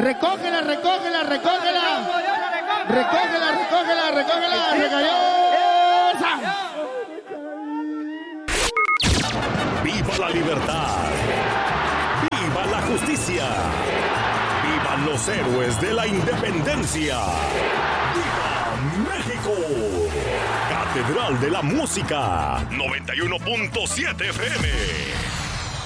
Recógela. Recayó. ¡Viva la libertad! ¡Viva la justicia! ¡Vivan los héroes de la independencia! ¡Viva México! Catedral de la Música 91.7 FM.